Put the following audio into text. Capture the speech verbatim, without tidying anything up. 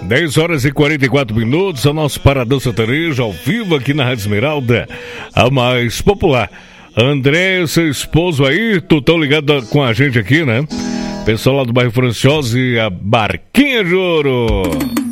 dez horas e quarenta e quatro minutos, o nosso Paradão Sertanejo, ao vivo aqui na Rádio Esmeralda, a mais popular. André, seu esposo aí, tu tão ligado com a gente aqui, né? Pessoal lá do bairro Franciosa e a Barquinha de Ouro.